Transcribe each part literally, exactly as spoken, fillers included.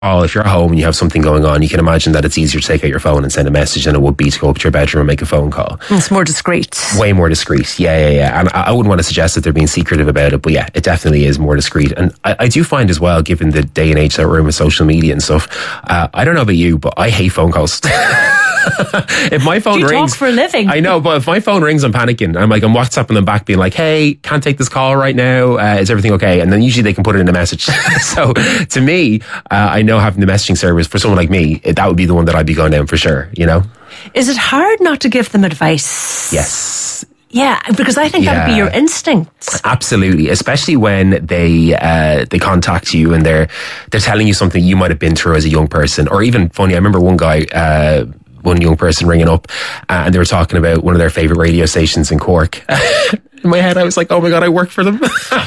call, if you're at home and you have something going on, you can imagine that it's easier to take out your phone and send a message than it would be to go up to your bedroom and make a phone call. It's more discreet. Way more discreet. Yeah, yeah, yeah. And I, I wouldn't want to suggest that they're being secretive about it, but yeah, it definitely is more discreet. And I, I do find as well, given the day and age that we're in with social media and stuff, uh, I don't know about you, but I hate phone calls. If my phone you rings, talk for a living. I know, but if my phone rings, I'm panicking. I'm like, I'm WhatsApping them back, being like, "Hey, can't take this call right now. Uh, is everything okay?" And then usually they can put it in a message. So to me, uh, I know having the messaging service for someone like me, it, that would be the one that I'd be going down for sure. You know, is it hard not to give them advice? Yes. Yeah, because I think yeah. that would be your instinct. Absolutely, especially when they uh, they contact you and they're they're telling you something you might have been through as a young person, or even funny. I remember one guy. Uh, one young person ringing up uh, and they were talking about one of their favourite radio stations in Cork. In my head I was like, oh my god, I work for them.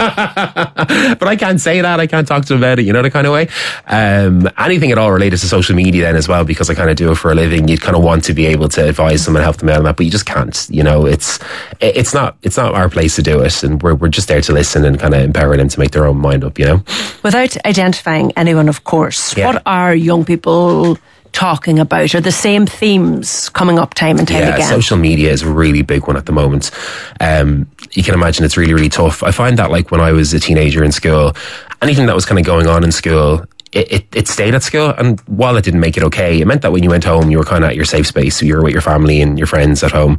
But I can't say that, I can't talk to them about it, you know, the kind of way. Um, anything at all related to social media then as well, because I kind of do it for a living, you'd kind of want to be able to advise them and help them out on that, but you just can't, you know. It's it's not it's not our place to do it, and we're, we're just there to listen and kind of empower them to make their own mind up, you know. Without identifying anyone, of course, yeah. What are young people talking about? Are the same themes coming up time and time yeah, again? Social media is a really big one at the moment. Um, you can imagine it's really, really tough. I find that like when I was a teenager in school, anything that was kind of going on in school, it, it, it stayed at school. And while it didn't make it okay, it meant that when you went home, you were kind of at your safe space. So you were with your family and your friends at home.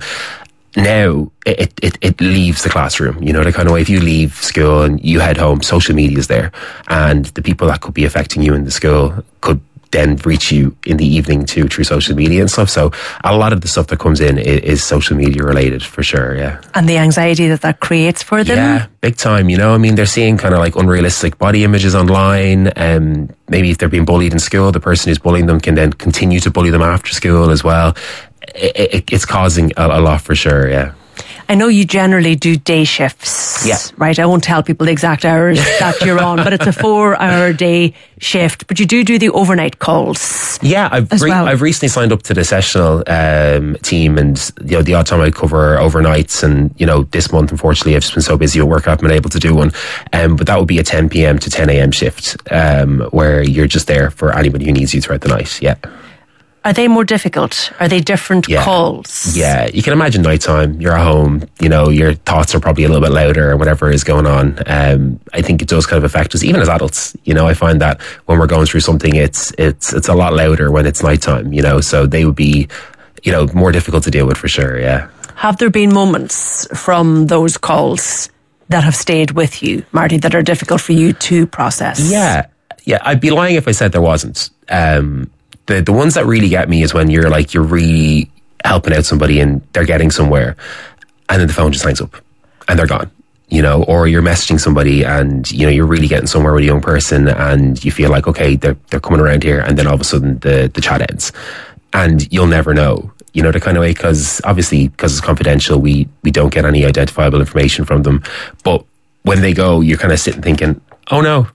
Now it, it, it leaves the classroom, you know, the kind of way. If you leave school and you head home, social media is there. And the people that could be affecting you in the school could then reach you in the evening too through social media and stuff. So a lot of the stuff that comes in is, is social media related for sure, yeah. And the anxiety that that creates for them? Yeah, big time, you know. I mean, they're seeing kind of like unrealistic body images online, and um, maybe if they're being bullied in school, the person who's bullying them can then continue to bully them after school as well. It, it, it's causing a, a lot for sure, yeah. I know you generally do day shifts, yeah. right? I won't tell people the exact hours that you're on, but it's a four-hour day shift. But you do do the overnight calls. Yeah, I've as re- well. I've recently signed up to the sessional um, team, and you know, the odd time I cover overnights. And you know, this month, unfortunately, I've just been so busy at work, I haven't been able to do one. Um, but that would be a ten p.m. to ten a.m. shift, um, where you're just there for anybody who needs you throughout the night. Yeah. Are they more difficult? Are they different yeah. calls? Yeah, you can imagine nighttime, you're at home, you know, your thoughts are probably a little bit louder or whatever is going on. Um, I think it does kind of affect us, even as adults. You know, I find that when we're going through something, it's it's it's a lot louder when it's nighttime, you know, so they would be, you know, more difficult to deal with for sure, yeah. Have there been moments from those calls that have stayed with you, Marty, that are difficult for you to process? Yeah, yeah, I'd be lying if I said there wasn't. Um, The the ones that really get me is when you're like, you're really helping out somebody and they're getting somewhere and then the phone just hangs up and they're gone, you know, or you're messaging somebody and, you know, you're really getting somewhere with a young person and you feel like, okay, they're, they're coming around here, and then all of a sudden the, the chat ends and you'll never know, you know, the kind of way, because obviously, because it's confidential, we, we don't get any identifiable information from them. But when they go, you're kind of sitting thinking, oh no,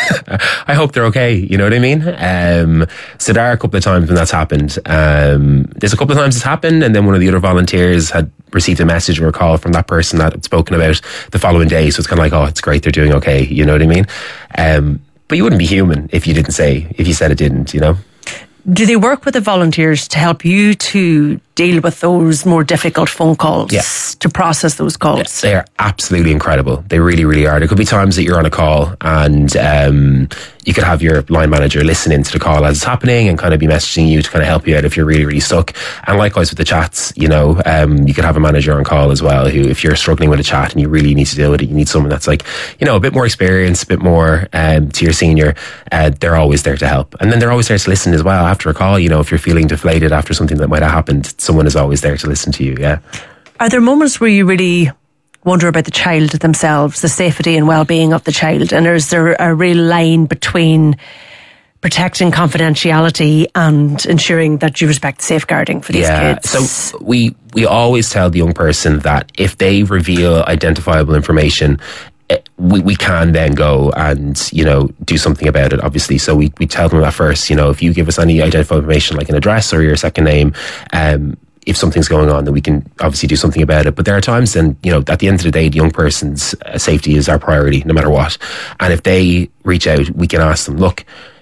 I hope they're okay. You know what I mean? Um, so there are a couple of times when that's happened. Um, there's a couple of times it's happened, and then one of the other volunteers had received a message or a call from that person that had spoken about the following day. So it's kind of like, oh, it's great, they're doing okay. You know what I mean? Um, but you wouldn't be human if you didn't say, if you said it didn't, you know? Do they work with the volunteers to help you to deal with those more difficult phone calls, yeah. to process those calls? Yeah, they are absolutely incredible. They really, really are. There could be times that you're on a call and um, you could have your line manager listen into the call as it's happening and kind of be messaging you to kind of help you out if you're really, really stuck. And likewise with the chats, you know, um, you could have a manager on call as well who, if you're struggling with a chat and you really need to deal with it, you need someone that's like, you know, a bit more experienced, a bit more um, to your senior. Uh, they're always there to help. And then they're always there to listen as well after a call. You know, if you're feeling deflated after something that might have happened, someone is always there to listen to you, yeah. Are there moments where you really wonder about the child themselves, the safety and well-being of the child? And is there a real line between protecting confidentiality and ensuring that you respect safeguarding for these yeah, kids? So we, we always tell the young person that if they reveal identifiable information, we, we can then go and, you know, do something about it, obviously. So we, we tell them that first, you know, if you give us any identifiable information like an address or your second name, um, if something's going on, then we can obviously do something about it. But there are times then, you know, at the end of the day, the young person's safety is our priority, no matter what. And if they reach out, we can ask them, look,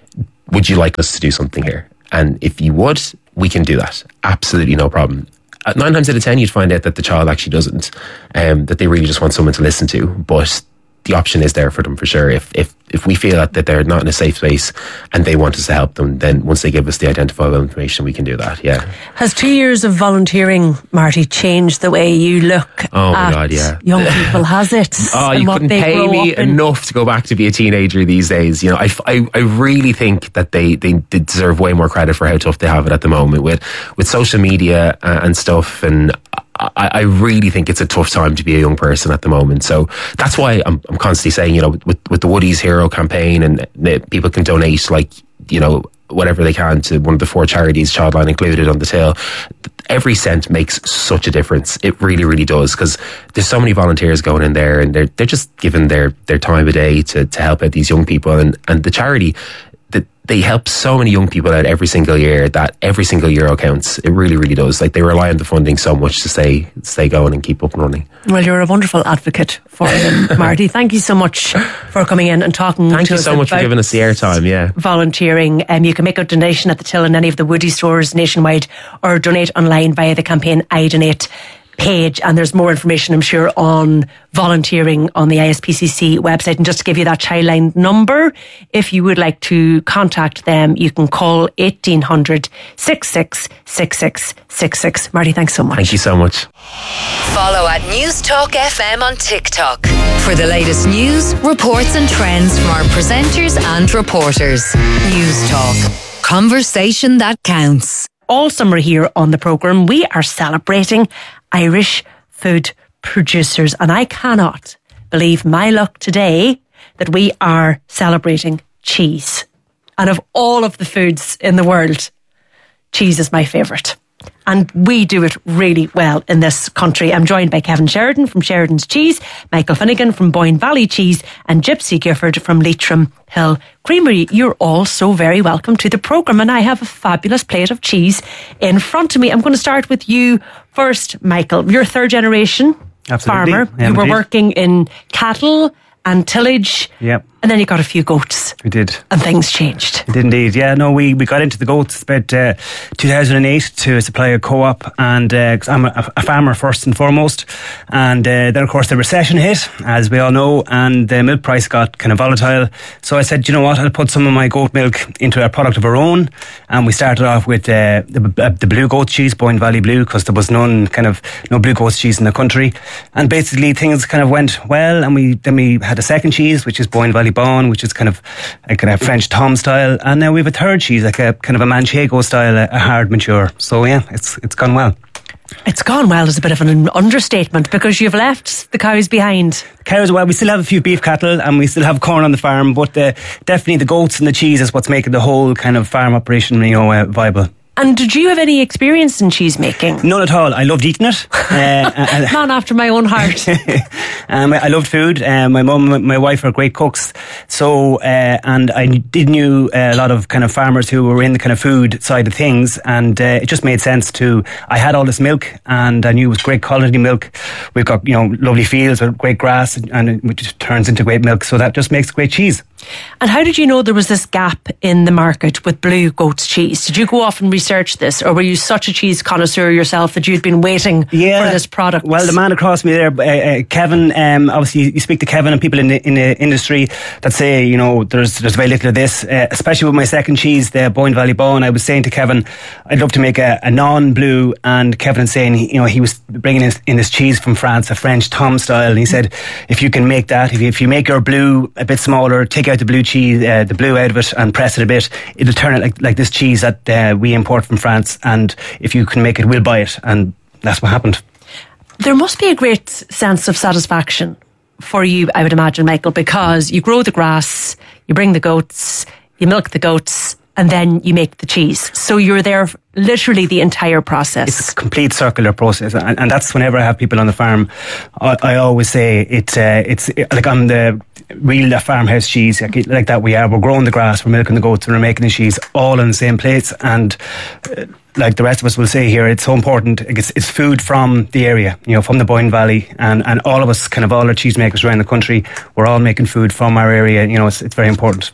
would you like us to do something here? And if you would, we can do that. Absolutely no problem. Uh, nine times out of ten, you'd find out that the child actually doesn't, um, that they really just want someone to listen to. But the option is there for them for sure. If if if we feel that, that they're not in a safe space and they want us to help them, then once they give us the identifiable information, we can do that. Yeah. Has two years of volunteering, Marty, changed the way you look oh my at God, yeah. young people? Has it? Oh, and you what couldn't they pay grow me up in? enough to go back to be a teenager these days. You know, I, I, I really think that they, they, they deserve way more credit for how tough they have it at the moment with, with social media uh, and stuff. And I, I really think it's a tough time to be a young person at the moment. So that's why I'm, I'm constantly saying, you know, with, with the Woody's Hero campaign, and the, people can donate, like, you know, whatever they can to one of the four charities, Childline included, on the till. Every cent makes such a difference. It really, really does, because there's so many volunteers going in there, and they're they're just giving their, their time of day to, to help out these young people. And, and the charity, that they help so many young people out every single year that every single euro counts. It really, really does. Like, they rely on the funding so much to stay stay going and keep up and running. Well, you're a wonderful advocate for them, Marty. Thank you so much for coming in and talking Thank to you us so much for about giving us the airtime. Yeah. volunteering. Um, you can make a donation at the till in any of the Woody stores nationwide, or donate online via the campaign I Donate page. And there's more information, I'm sure, on volunteering on the I S P C C website. And just to give you that Childline number, if you would like to contact them, you can call eighteen hundred, sixty-six, sixty-six, sixty-six. Marty, thanks so much. Thank you so much. Follow at News Talk F M on TikTok for the latest news, reports and trends from our presenters and reporters. News Talk. Conversation that counts. All summer here on the programme, we are celebrating Irish food producers. And I cannot believe my luck today that we are celebrating cheese. And of all of the foods in the world, cheese is my favourite. And we do it really well in this country. I'm joined by Kevin Sheridan from Sheridan's Cheese, Michael Finnegan from Boyne Valley Cheese, and Gypsy Gifford from Leitrim Hill Creamery. You're all so very welcome to the programme, and I have a fabulous plate of cheese in front of me. I'm going to start with you first, Michael. You're a third generation Absolutely. farmer. Yeah, you were indeed. working in cattle and tillage. Yep. And then you got a few goats. We did. And things changed. We did indeed. Yeah, no, we, we got into the goats about uh, two thousand eight to supply a co-op, and uh, 'cause I'm a, a farmer first and foremost. And uh, then, of course, the recession hit, as we all know, and the milk price got kind of volatile. So I said, you know what, I'll put some of my goat milk into a product of our own. And we started off with uh, the, the blue goat cheese, Boyne Valley Blue, because there was none, kind of, no blue goat cheese in the country. And basically things kind of went well, and we then we had a second cheese, which is Boyne Valley Bon, which is kind of a kind of French Tom style, and now we have a third cheese, like a kind of a Manchego style, a, a hard mature. So yeah, it's it's gone well. It's gone well is a bit of an understatement, because you've left the cows behind. Cows, well, we still have a few beef cattle and we still have corn on the farm, but uh, definitely the goats and the cheese is what's making the whole kind of farm operation, you know, uh, viable. And did you have any experience in cheese making? None at all. I loved eating it. Uh, and, Man after my own heart. um, I loved food. Um, my mum and my wife are great cooks. So, uh, and I did knew a lot of kind of farmers who were in the kind of food side of things. And uh, it just made sense to, I had all this milk and I knew it was great quality milk. We've got, you know, lovely fields with great grass, and it which turns into great milk. So that just makes great cheese. And how did you know there was this gap in the market with blue goat's cheese? Did you go off and research this, or were you such a cheese connoisseur yourself that you'd been waiting yeah, for this product? Well, the man across me there, uh, uh, Kevin, um, obviously you speak to Kevin and people in the, in the industry that say, you know, there's there's very little of this, uh, especially with my second cheese, the Boyne Valley Bon. I was saying to Kevin, I'd love to make a, a non-blue, and Kevin was saying, you know, he was bringing in, in this cheese from France, a French Tom style, and he said, if you can make that, if you, if you make your blue a bit smaller, take out the blue cheese, uh, the blue out of it, and press it a bit, it'll turn it like, like this cheese that uh, we import from France, and if you can make it, we'll buy it. And that's what happened. There must be a great sense of satisfaction for you, I would imagine, Michael, because you grow the grass, you bring the goats, you milk the goats, and then you make the cheese. So you're there literally the entire process. It's a complete circular process, and, and that's whenever I have people on the farm, I, I always say it, uh, it's it, like on the real farmhouse cheese, like, like that we are. We're growing the grass, we're milking the goats, and we're making the cheese all in the same place. And uh, like the rest of us will say here, it's so important. It's, it's food from the area, you know, from the Boyne Valley, and, and all of us, kind of all our cheesemakers around the country, we're all making food from our area. You know, it's, it's very important.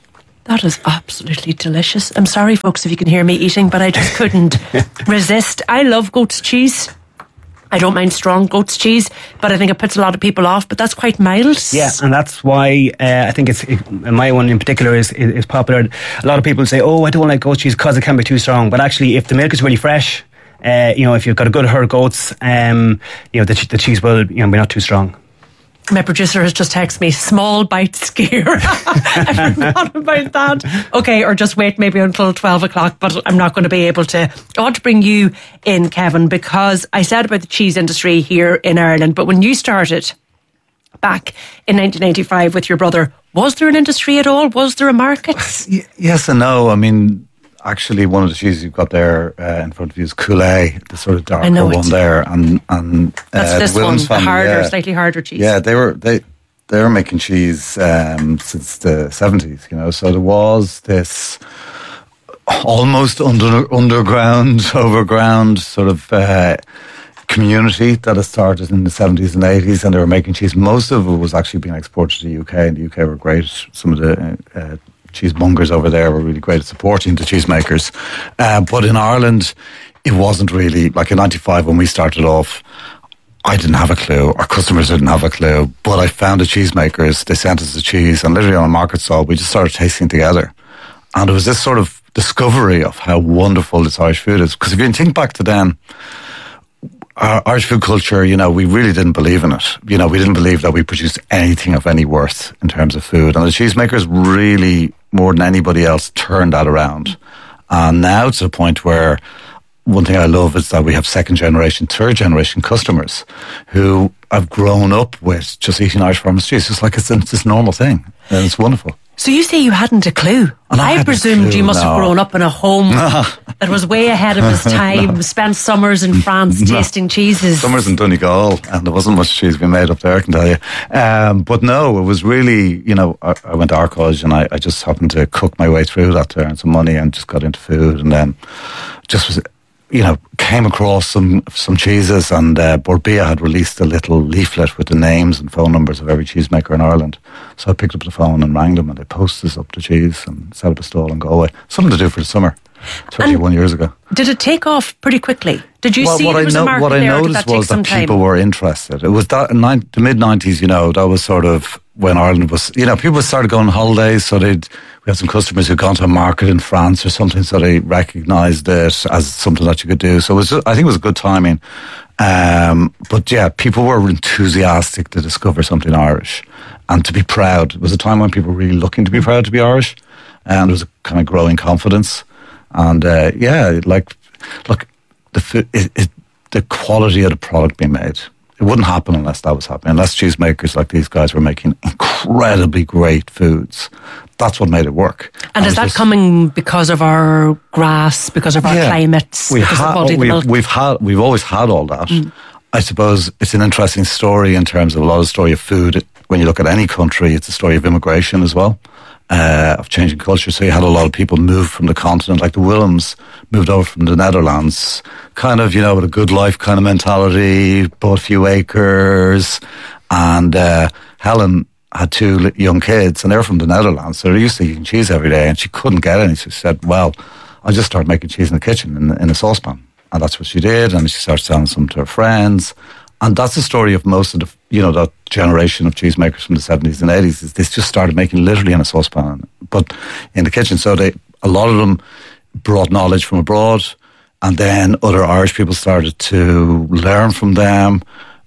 That is absolutely delicious. I'm sorry, folks, if you can hear me eating, but I just couldn't resist. I love goat's cheese. I don't mind strong goat's cheese, but I think it puts a lot of people off. But that's quite mild. Yeah, and that's why uh, I think it's it, my one in particular is, is is popular. A lot of people say, "Oh, I don't like goat cheese because it can be too strong." But actually, if the milk is really fresh, uh, you know, if you've got a good herd of goats, um, you know, the, the cheese will you know be not too strong. My producer has just texted me, small bite skier. I forgot about that. Okay, or just wait maybe until twelve o'clock, but I'm not going to be able to. I want to bring you in, Kevin, because I said about the cheese industry here in Ireland, but when you started back in nineteen eighty-five with your brother, was there an industry at all? Was there a market? Yes and no. I mean, actually, one of the cheeses you've got there uh, in front of you is Coulet, the sort of darker one there, and and that's uh, this the one, the family, harder, yeah. slightly harder cheese. Yeah, they were they they were making cheese um, since the seventies. You know, so there was this almost under underground, overground sort of uh, community that had started in the seventies and eighties, and they were making cheese. Most of it was actually being exported to the U K, and the U K were great. Some of the uh, cheesemongers over there were really great at supporting the cheesemakers. Uh, but in Ireland, it wasn't really, like in ninety-five when we started off, I didn't have a clue. Our customers didn't have a clue. But I found the cheesemakers, they sent us the cheese, and literally on a market stall, we just started tasting together. And it was this sort of discovery of how wonderful this Irish food is. Because if you think back to then, our Irish food culture, you know, we really didn't believe in it. You know, we didn't believe that we produced anything of any worth in terms of food. And the cheesemakers really, more than anybody else, turned that around. And now it's a point where one thing I love is that we have second generation, third generation customers who have grown up with just eating Irish farmers cheese. It's like it's, it's this normal thing. And it's wonderful. So you say you hadn't a clue. And I I hadn't a presumed clue, you must no. have grown up in a home that was way ahead of its time, spent summers in France tasting cheeses. Summers in Donegal, and there wasn't much cheese being made up there, I can tell you. Um, but no, it was really, you know, I, I went to our college and I, I just happened to cook my way through that to earn some money and just got into food, and then just was, you know, came across some some cheeses, and uh, Borbia had released a little leaflet with the names and phone numbers of every cheesemaker in Ireland. So I picked up the phone and rang them, and they posted us up the cheese and set up a stall in Galway. Something to do for the summer, thirty-one and years ago. Did it take off pretty quickly? Did you well, see what there I was know, a market What I there, or did noticed that take was some that time? people were interested. It was that in nine, the mid nineties, you know, that was sort of when Ireland was, you know, people started going on holidays, so they'd, we had some customers who'd gone to a market in France or something, so they recognised it as something that you could do. So it was, I think it was good timing. Um, but yeah, people were enthusiastic to discover something Irish and to be proud. It was a time when people were really looking to be proud to be Irish, and there was a kind of growing confidence. And uh, yeah, like, look, the food, it, it, the quality of the product being made, it wouldn't happen unless that was happening. Unless cheesemakers like these guys were making incredibly great foods. That's what made it work. And, and is that just, coming because of our grass, because of our yeah, climates, we because ha- of the quality of the we've, milk? we've had, we've always had all that. Mm. I suppose it's an interesting story in terms of a lot of story of food. When you look at any country, it's a story of immigration as well. Uh, of changing culture. So you had a lot of people move from the continent, like the Willems moved over from the Netherlands, kind of, you know, with a good life kind of mentality, bought a few acres, and uh, Helen had two young kids, and they were from the Netherlands, so they're used to eating cheese every day, and she couldn't get any. So she said, well, I'll just start making cheese in the kitchen, in, in a saucepan. And that's what she did, and she started selling some to her friends. And that's the story of most of the, you know, that generation of cheesemakers from the seventies and eighties. Is they just started making literally in a saucepan, but in the kitchen. So they, a lot of them brought knowledge from abroad, and then other Irish people started to learn from them,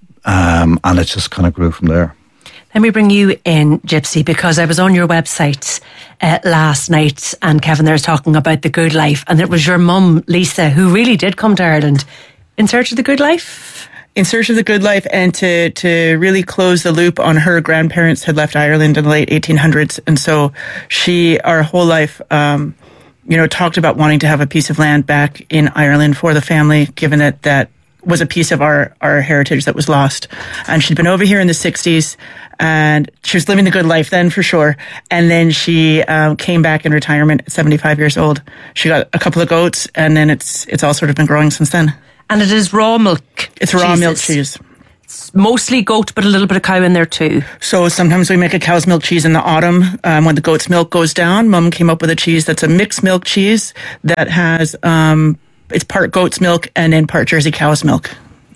um, and it just kind of grew from there. Let me bring you in, Gypsy, because I was on your website uh, last night, and Kevin there was talking about the good life, and it was your mum, Lisa, who really did come to Ireland in search of the good life. In search of the good life, and to, to really close the loop on her grandparents had left Ireland in the late eighteen hundreds. And so she, our whole life, um, you know, talked about wanting to have a piece of land back in Ireland for the family, given that that was a piece of our, our heritage that was lost. And she'd been over here in the sixties, and she was living the good life then for sure. And then she um, came back in retirement at seventy-five years old. She got a couple of goats, and then it's it's all sort of been growing since then. And it is raw milk. It's raw cheeses. milk cheese. mostly goat, but a little bit of cow in there too. So sometimes we make a cow's milk cheese in the autumn um, when the goat's milk goes down. Mum came up with a cheese that's a mixed milk cheese that has um, it's part goat's milk and then part Jersey cow's milk.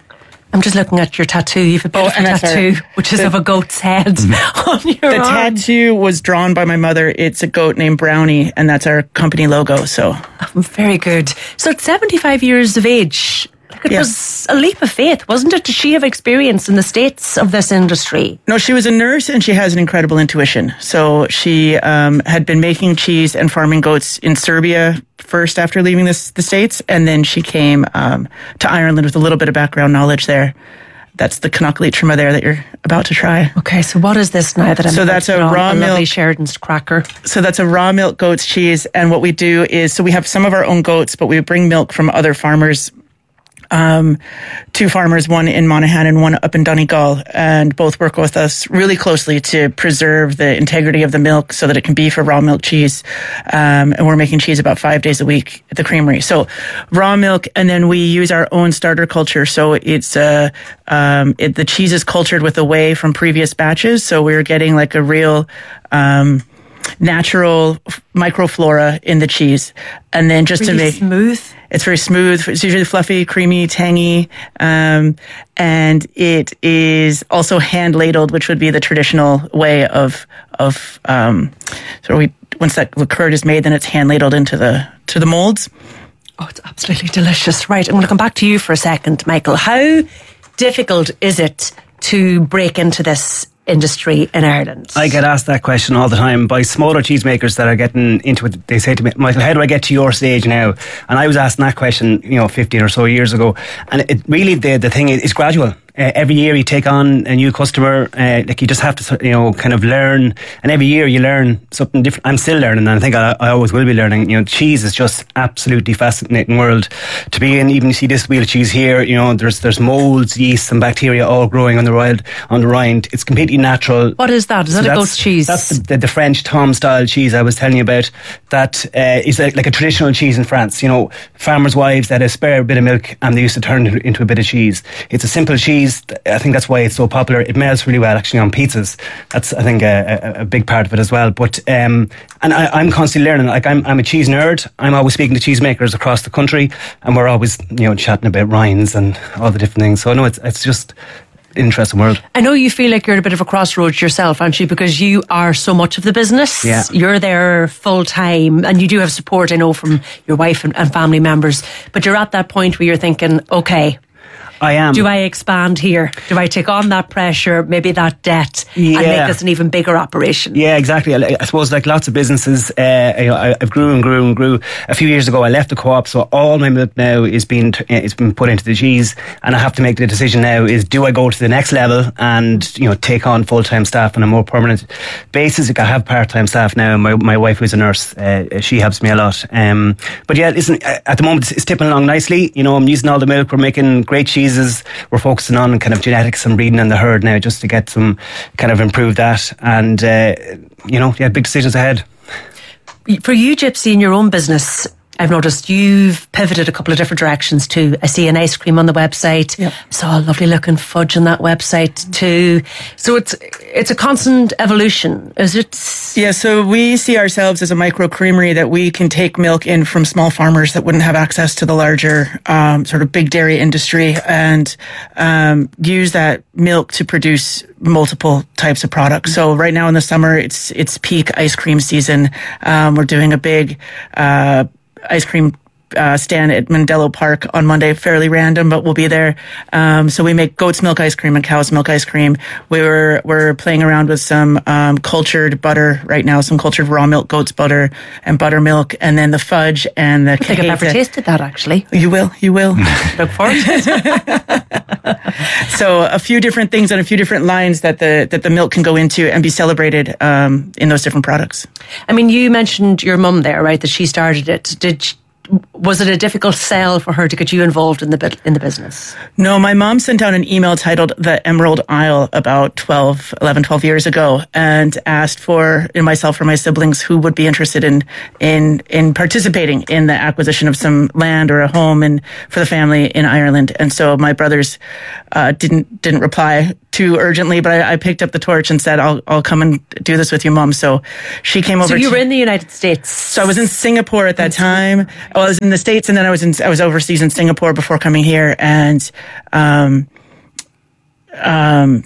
I'm just looking at your tattoo. You have a beautiful and tattoo, sorry. which is The- of a goat's head on your The arm. tattoo was drawn by my mother. It's a goat named Brownie, and that's our company logo. So Very good. So at seventy-five years of age, like it Yeah. was a leap of faith, wasn't it? Does she have experience in the States of this industry? no, she was a nurse, and she has an incredible intuition. So she um, had been making cheese and farming goats in Serbia first after leaving this, the States, and then she came um, to Ireland with a little bit of background knowledge there. That's the Knockleachtrama there that you're about to try. Okay, so what is this now that I'm So about that's to a put on? raw a lovely milk- Sheridan's cracker. So that's a raw milk goat's cheese. And what we do is, so we have some of our own goats, but we bring milk from other farmers. Um, two farmers, one in Monaghan and one up in Donegal, and both work with us really closely to preserve the integrity of the milk so that it can be for raw milk cheese. Um, and we're making cheese about five days a week at the creamery. So raw milk, and then we use our own starter culture. So it's, uh, um, it, the cheese is cultured with the whey from previous batches. So we're getting like a real, um, natural f- microflora in the cheese. And then just to Really make smooth. it's very smooth. It's usually fluffy, creamy, tangy, um, and it is also hand ladled, which would be the traditional way of of um, so we once that curd is made, then it's hand ladled into the to the molds. Oh, it's absolutely delicious. Right, I'm going to come back to you for a second, Michael. How difficult is it to break into this industry in Ireland? I get asked that question all the time by smaller cheesemakers that are getting into it. They say to me, Michael, how do I get to your stage now? And I was asking that question, you know, fifteen or so years ago. And it really, the, the thing is, it's gradual. Uh, every year you take on a new customer, uh, like you just have to, you know, kind of learn. And every year you learn something different. I'm still learning, and I think I, I always will be learning. You know, cheese is just absolutely fascinating world to be in. Even you see this wheel of cheese here, you know, there's there's molds, yeast, and bacteria all growing on the rind. On the rind, it's completely natural. What is that? Is So that a that's- goat's cheese? That's the, the, the French Tom style cheese I was telling you about. That uh, is like, like a traditional cheese in France. You know, farmers' wives that had a spare bit of milk and they used to turn it into a bit of cheese. It's a simple cheese. I think that's why it's so popular. It melts really well actually on pizzas. That's, I think, a, a, a big part of it as well. But um, and I, I'm constantly learning. Like I'm, I'm a cheese nerd. I'm always speaking to cheesemakers across the country, and we're always, you know, chatting about rinds and all the different things. So no, it's it's just an interesting world. I know you feel like you're at a bit of a crossroads yourself, aren't you? Because you are so much of the business. Yeah. You're there full time, and you do have support, I know, from your wife and, and family members. But you're at that point where you're thinking, okay, I am. do I expand here? Do I take on that pressure, maybe that debt, and Yeah. make this an even bigger operation? Yeah, exactly. I, I suppose like lots of businesses, uh, you know, I, I've grew and grew and grew. A few years ago, I left the co-op, so all my milk now is being t- it's been put into the cheese, and I have to make the decision now: is do I go to the next level and you know take on full time staff on a more permanent basis? Like I have part time staff now. My my wife, who's a nurse, uh, she helps me a lot. Um, but yeah, listen, at the moment it's, it's tipping along nicely. You know, I'm using all the milk. We're making great cheeses. We're focusing on kind of genetics and breeding in the herd now, just to get some kind of improve that. And uh, you know, yeah, big decisions ahead. For you, Gypsy, in your own business, I've noticed you've pivoted a couple of different directions too. I see an ice cream on the website. Yep. Saw a lovely looking fudge on that website too. So it's it's a constant evolution, is it? Yeah, so we see ourselves as a micro creamery that we can take milk in from small farmers that wouldn't have access to the larger um, sort of big dairy industry, and um, use that milk to produce multiple types of products. So right now in the summer, it's it's peak ice cream season. Um, we're doing a big uh, ice cream uh, stand at Mandello Park on Monday, fairly random, but we'll be there. Um, so we make goat's milk ice cream and cow's milk ice cream. We were, we're playing around with some um, cultured butter right now, some cultured raw milk goat's butter and buttermilk, and then the fudge and the I think I've never cajeta. tasted that actually. You will, you will. Look forward to it. So a few different things and a few different lines that the that the milk can go into and be celebrated um, in those different products. I mean, you mentioned your mum there, right? That she started it. Did she, was it a difficult sell for her to get you involved in the bit, in the business? No, my mom sent out an email titled The Emerald Isle about twelve, eleven, twelve years ago and asked for in myself or my siblings who would be interested in in in participating in the acquisition of some land or a home and for the family in Ireland. And so my brothers uh, didn't didn't reply too urgently, but I, I picked up the torch and said, I'll I'll come and do this with you, Mom. So she came over. So you to, were in the United States. So I was in Singapore at that time. Well, I was in the States, and then I was in I was overseas in Singapore before coming here. And um, um,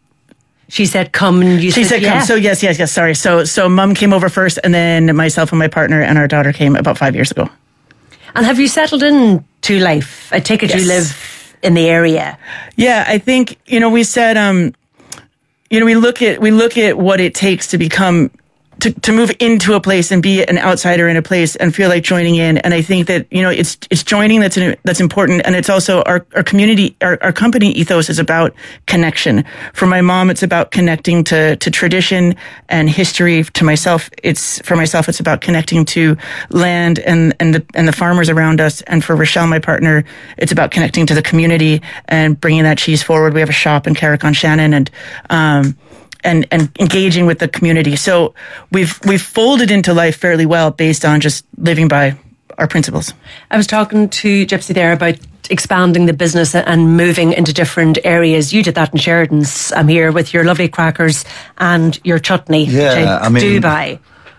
she said, "Come," and you she said, said, yeah. "Come." So yes, yes, yes. Sorry. So so Mum came over first, and then myself and my partner and our daughter came about five years ago. And have you settled in to life? I take it Yes. you live in the area. Yeah, I think you know we said um, you know we look at we look at what it takes to become. To, to move into a place and be an outsider in a place and feel like joining in. And I think that, you know, it's, it's joining that's, an, that's important. And it's also our, our community, our, our company ethos is about connection. For my mom, it's about connecting to, to tradition and history. To myself, it's, for myself, it's about connecting to land and, and the, and the farmers around us. And for Rochelle, my partner, it's about connecting to the community and bringing that cheese forward. We have a shop in Carrick-on-Shannon and, um, and and engaging with the community. So we've we've folded into life fairly well based on just living by our principles. I was talking to Gypsy there about expanding the business and moving into different areas. You did that in Sheridan's. I'm here with your lovely crackers and your chutney, Yeah, which I, I mean, do buy.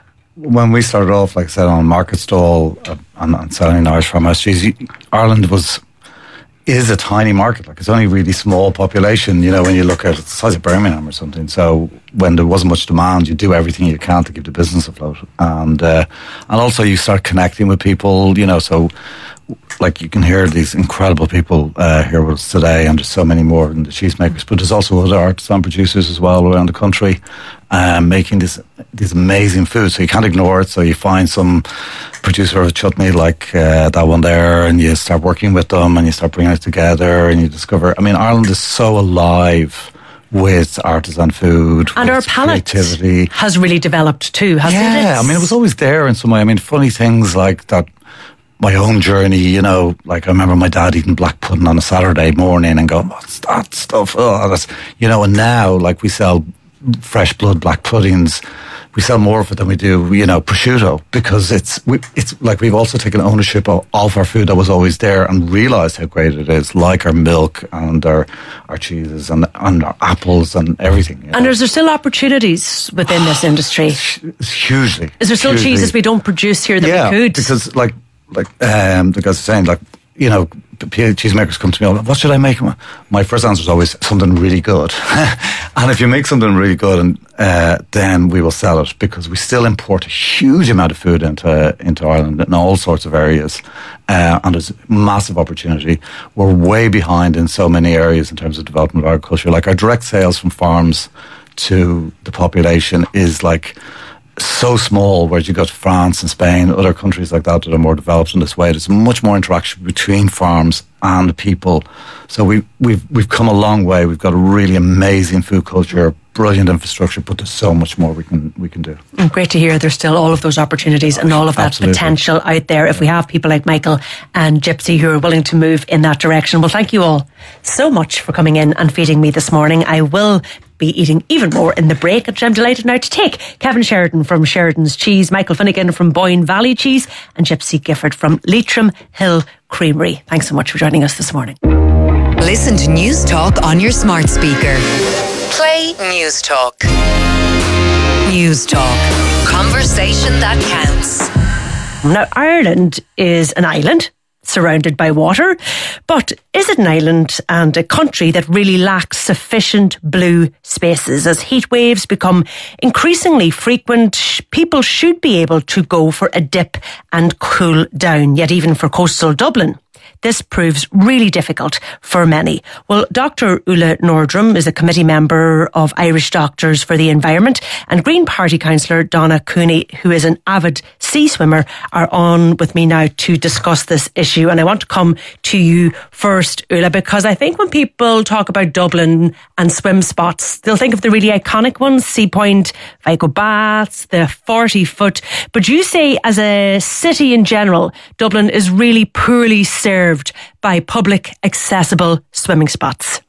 When we started off, like I said, on a market stall uh, and, and selling Irish farmhouse cheese, Ireland was is a tiny market. Like it's only really small population. You know, when you look at it, it's the size of Birmingham or something. So when there wasn't much demand, you do everything you can to keep the business afloat, and uh, and also you start connecting with people. You know, so like you can hear these incredible people uh, here with us today, and there's so many more than the cheesemakers. But there's also other artisan producers as well around the country um, making this these amazing foods. So you can't ignore it. So you find some producer of a chutney like uh, that one there, and you start working with them, and you start bringing it together, and you discover. I mean, Ireland is so alive with artisan food, and with our palate creativity has really developed too, hasn't yeah, it? Yeah, I mean, it was always there in some way. I mean, funny things like that. My own journey, you know, like I remember my dad eating black pudding on a Saturday morning and going, "What's that stuff?" Oh, that's, you know. And now, like, we sell fresh blood black puddings. We sell more of it than we do, you know, prosciutto, because it's we, it's like we've also taken ownership of, of our food that was always there and realised how great it is, like our milk and our our cheeses and and our apples and everything. You know? And is there still opportunities within this industry? It's hugely. Is there still hugely. cheeses we don't produce here that yeah, we could? because like like um, the guys are saying, like, you know, cheesemakers come to me, what should I make? My first answer is always something really good. And if you make something really good, and uh, then we will sell it, because we still import a huge amount of food into into Ireland in all sorts of areas, uh, and there's massive opportunity. We're way behind in so many areas in terms of development of agriculture. Like our direct sales from farms to the population is like so small, whereas you go to France and Spain, other countries like that that are more developed in this way. There's much more interaction between farms and people. So we, we've we've come a long way. We've got a really amazing food culture, brilliant infrastructure, but there's so much more we can we can do. Great to hear there's still all of those opportunities and all of that Absolutely. potential out there if we have people like Michael and Gypsy who are willing to move in that direction. Well, thank you all so much for coming in and feeding me this morning. I will be eating even more in the break, which I'm delighted now to take. Kevin Sheridan from Sheridan's Cheese, Michael Finnegan from Boyne Valley Cheese, and Gypsy Gifford from Leitrim Hill Creamery. Thanks so much for joining us this morning. Listen to News Talk on your smart speaker. Play News Talk. News Talk. Conversation that counts. Now, Ireland is an island surrounded by water, but is it an island and a country that really lacks sufficient blue spaces? As heat waves become increasingly frequent, people should be able to go for a dip and cool down, yet even for coastal Dublin, this proves really difficult for many. Well, Doctor Ulla Nordrum is a committee member of Irish Doctors for the Environment, and Green Party councillor Donna Cooney, who is an avid sea swimmer, are on with me now to discuss this issue. And I want to come to you first, Ulla, because I think when people talk about Dublin and swim spots, they'll think of the really iconic ones, Sea Point, Vico Baths, the forty foot. But you say as a city in general, Dublin is really poorly served by public accessible swimming spots.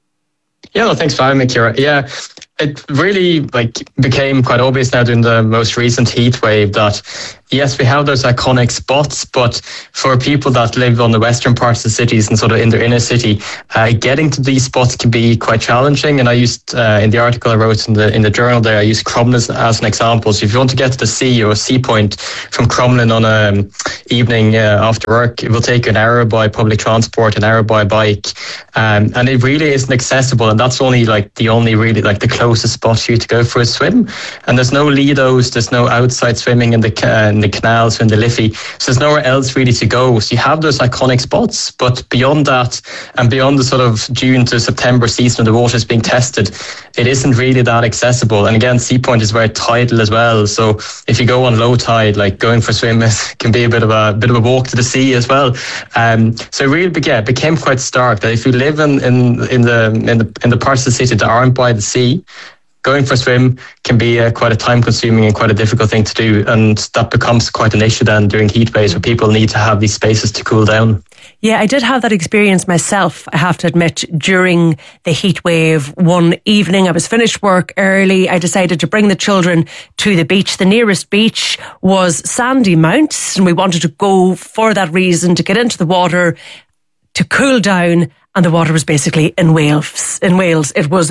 Yeah, no, thanks for having me, Ciara. Yeah, it really like became quite obvious now during the most recent heat wave that yes, we have those iconic spots, but for people that live on the western parts of the cities and sort of in the inner city, uh, getting to these spots can be quite challenging. And I used uh, in the article I wrote in the in the journal there, I used Crumlin as, as an example. So if you want to get to the sea or Sea Point from Crumlin on a um, evening uh, after work, it will take you an hour by public transport, an hour by bike, um, and it really isn't accessible. And that's only like the only really like the closest spot for you to go for a swim. And there's no Lidos, there's no outside swimming in the uh, in the canals or in the Liffey, so there's nowhere else really to go. So you have those iconic spots, but beyond that and beyond the sort of June to September season when the water is being tested, it isn't really that accessible. And again, Sea Point is very tidal as well, so if you go on low tide, like going for a swim can be a bit of a bit of a walk to the sea as well. Um, so it really yeah, it became quite stark that if you live in, in in the in the in the parts of the city that aren't by the sea, going for a swim can be uh, quite a time-consuming and quite a difficult thing to do, and that becomes quite an issue then during heat waves where people need to have these spaces to cool down. Yeah, I did have that experience myself, I have to admit, during the heat wave. One evening, I was finished work early. I decided to bring the children to the beach. The nearest beach was Sandy Mount, and we wanted to go for that reason, to get into the water, to cool down, and the water was basically in Wales. In Wales, it was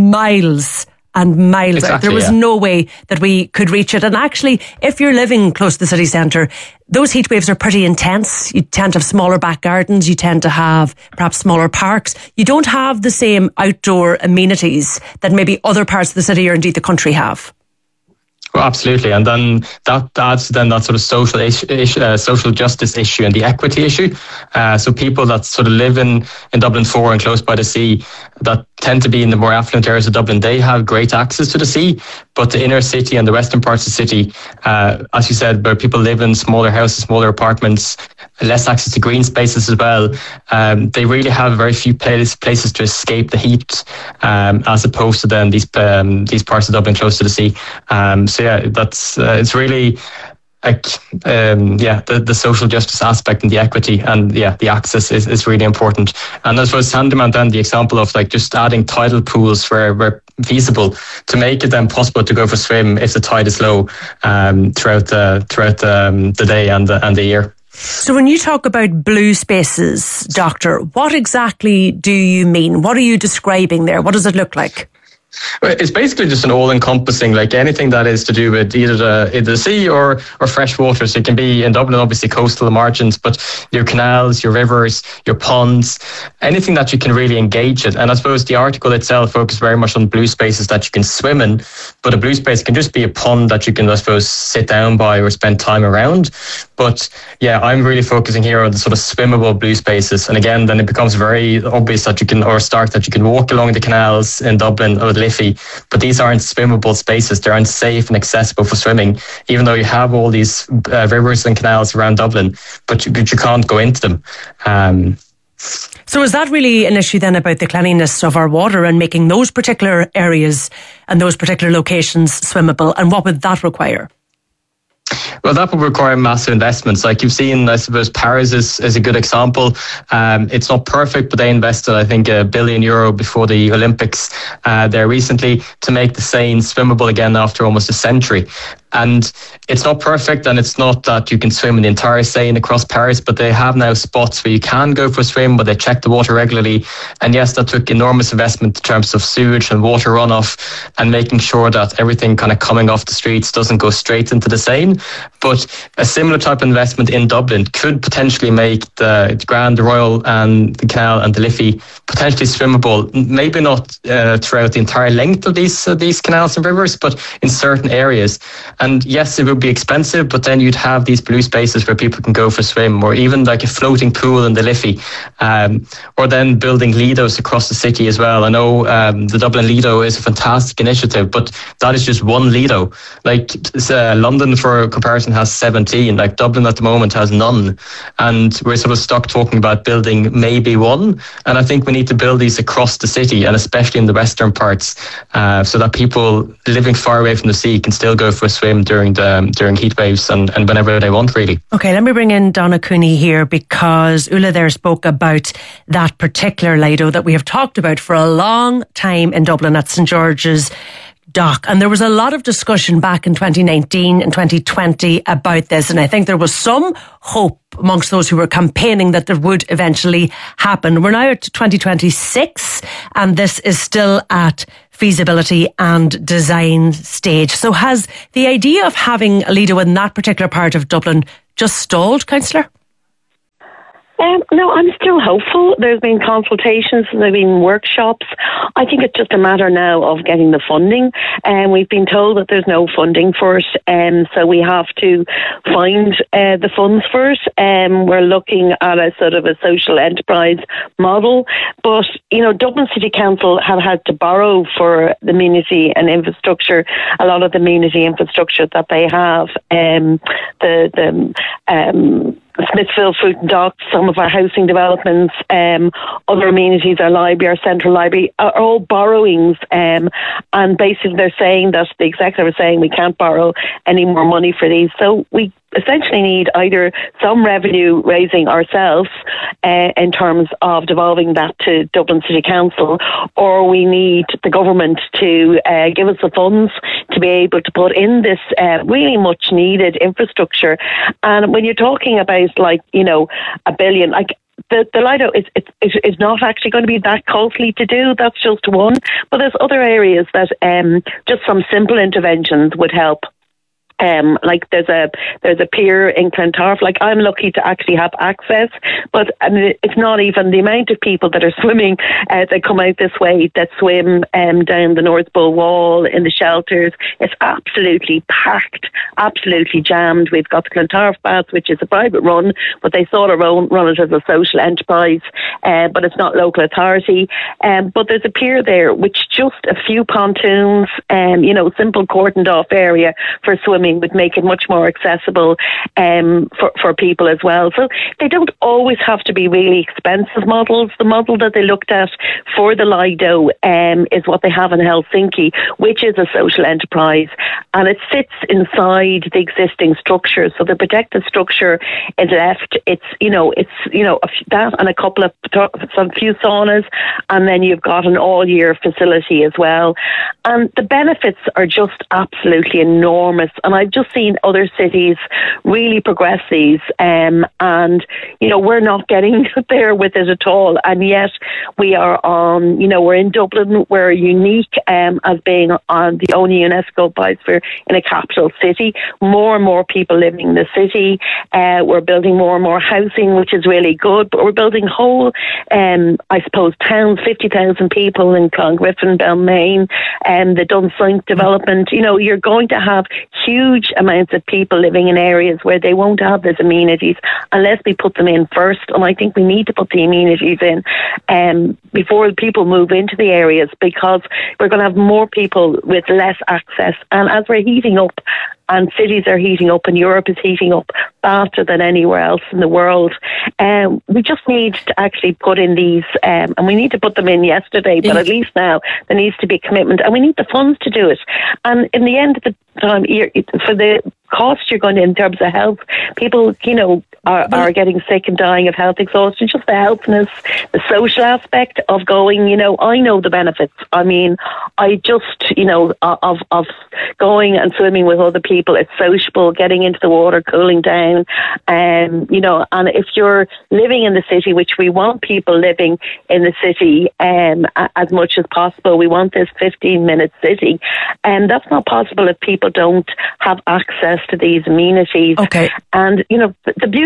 miles and miles exactly, out. There was yeah. no way that we could reach it. And actually, if you're living close to the city centre, those heat waves are pretty intense. You tend to have smaller back gardens. You tend to have perhaps smaller parks. You don't have the same outdoor amenities that maybe other parts of the city or indeed the country have. Well, absolutely, and then that adds to then that sort of social issue, issue uh, social justice issue and the equity issue. Uh, so people that sort of live in, in Dublin four and close by the sea, that tend to be in the more affluent areas of Dublin, they have great access to the sea. But the inner city and the western parts of the city, uh, as you said, where people live in smaller houses, smaller apartments, less access to green spaces as well, um, they really have very few place, places to escape the heat, um, as opposed to then these um, these parts of Dublin close to the sea. Um, so yeah, that's uh, it's really like um, yeah the, the social justice aspect and the equity and yeah the access is, is really important. And as well as Sandymount, then the example of like just adding tidal pools where where feasible to make it then possible to go for a swim if the tide is low um, throughout the throughout the, um, the day and the, and the year. So when you talk about blue spaces, Doctor, what exactly do you mean? What are you describing there? What does it look like? It's basically just an all-encompassing, like anything that is to do with either the, either the sea or, or fresh water. So it can be in Dublin, obviously coastal margins, but your canals, your rivers, your ponds, anything that you can really engage in. And I suppose the article itself focused very much on blue spaces that you can swim in, but a blue space can just be a pond that you can, I suppose, sit down by or spend time around. But yeah, I'm really focusing here on the sort of swimmable blue spaces. And again, then it becomes very obvious that you can, or stark that you can walk along the canals in Dublin or the Liffey, but these aren't swimmable spaces. They aren't safe and accessible for swimming, even though you have all these uh, rivers and canals around Dublin, but you, but you can't go into them. Um, so is that really an issue then about the cleanliness of our water and making those particular areas and those particular locations swimmable? And what would that require? Well, that would require massive investments. Like you've seen, I suppose Paris is, is a good example. Um, it's not perfect, but they invested, I think, a billion euro before the Olympics uh, there recently to make the Seine swimmable again after almost a century. And it's not perfect, and it's not that you can swim in the entire Seine across Paris, but they have now spots where you can go for a swim, but they check the water regularly. And yes, that took enormous investment in terms of sewage and water runoff and making sure that everything kind of coming off the streets doesn't go straight into the Seine. But a similar type of investment in Dublin could potentially make the Grand, the Royal and the Canal and the Liffey potentially swimmable, maybe not uh, throughout the entire length of these uh, these canals and rivers, but in certain areas. And yes, it would be expensive, but then you'd have these blue spaces where people can go for a swim, or even like a floating pool in the Liffey, um, or then building Lidos across the city as well. I know um, the Dublin Lido is a fantastic initiative, but that is just one Lido. Like uh, London, for comparison, has seventeen. Like Dublin at the moment has none, and we're sort of stuck talking about building maybe one. And I think we need to build these across the city, and especially in the western parts, uh, so that people living far away from the sea can still go for a swim during the during heat waves and, and whenever they want, really. Okay, let me bring in Donna Cooney here, because Ulla there spoke about that particular Lido that we have talked about for a long time in Dublin at St George's Dock. And there was a lot of discussion back in twenty nineteen and twenty twenty about this. And I think there was some hope amongst those who were campaigning that there would eventually happen. We're now at twenty twenty-six and this is still at feasibility and design stage. So has the idea of having a Lido in that particular part of Dublin just stalled, Councillor? Um, no, I'm still hopeful. There's been consultations, there have been workshops. I think it's just a matter now of getting the funding. And um, we've been told that there's no funding for it, um, so we have to find uh, the funds for it. Um, we're looking at a sort of a social enterprise model. But, you know, Dublin City Council have had to borrow for the amenity and infrastructure, a lot of the amenity infrastructure that they have. Um, the, the, um, Smithfield Fruit and Docks, some of our housing developments, um, other amenities, our library, our central library, are all borrowings. Um, and basically they're saying that the executive is saying we can't borrow any more money for these. So we essentially need either some revenue raising ourselves uh, in terms of devolving that to Dublin City Council, or we need the government to uh, give us the funds to be able to put in this uh, really much needed infrastructure. And when you're talking about, like, you know, a billion, like, The, the Lido is, is, is not actually going to be that costly to do. That's just one. But there's other areas that um, just some simple interventions would help. Um, like there's a there's a pier in Clontarf. Like I'm lucky to actually have access, but I mean, it's not even the amount of people that are swimming uh, that come out this way that swim um, down the North Bull Wall in the shelters. It's absolutely packed, absolutely jammed. We've got the Clontarf Baths, which is a private run, but they sort of run, run it as a social enterprise, uh, but it's not local authority. Um, but there's a pier there, which just a few pontoons, um, you know, simple cordoned off area for swimming would make it much more accessible um, for, for people as well. So they don't always have to be really expensive models. The model that they looked at for the Lido um, is what they have in Helsinki, which is a social enterprise, and it sits inside the existing structure. So the protected structure is left. It's, you know, it's, you know, that and a couple of, some few saunas, and then you've got an all-year facility as well. And the benefits are just absolutely enormous. And I've just seen other cities really progress these, um, and you know we're not getting there with it at all. And yet we are on. You know, we're in Dublin. We're unique um, as being on the only UNESCO biosphere in a capital city. More and more people living in the city. Uh, we're building more and more housing, which is really good. But we're building whole, um, I suppose, towns, fifty thousand people in Clongriffin, Balmain, and the Dunsink development. You know, you're going to have huge huge amounts of people living in areas where they won't have those amenities unless we put them in first. And I think we need to put the amenities in um, before people move into the areas, because we're going to have more people with less access. And as we're heating up, and cities are heating up, and Europe is heating up faster than anywhere else in the world, Um, we just need to actually put in these, um, and we need to put them in yesterday, but at least now there needs to be a commitment, and we need the funds to do it. And in the end of the time, for the cost you're going to in terms of health, people, you know, are, are getting sick and dying of health exhaustion. Just the healthiness, the social aspect of going, you know, I know the benefits. I mean, I just, you know, of of going and swimming with other people. It's sociable, getting into the water, cooling down, um, you know, and if you're living in the city, which we want people living in the city um, as much as possible, we want this fifteen minute city, and that's not possible if people don't have access to these amenities. Okay. And, you know, the beauty